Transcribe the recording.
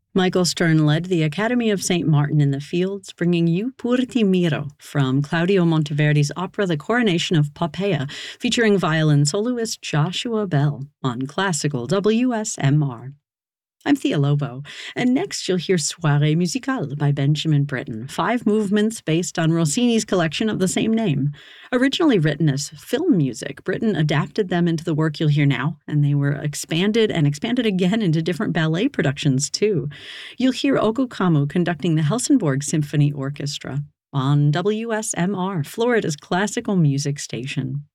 Michael Stern led the Academy of St. Martin in the Fields, bringing you Pur ti miro from Claudio Monteverdi's opera The Coronation of Poppaea, featuring violin soloist Joshua Bell on classical WSMR. I'm Thea Lobo, and next you'll hear Soirée Musicale by Benjamin Britten, 5 movements based on Rossini's collection of the same name. Originally written as film music, Britten adapted them into the work you'll hear now, and they were expanded and expanded again into different ballet productions, too. You'll hear Oku Kamu conducting the Helsingborg Symphony Orchestra on WSMR, Florida's classical music station.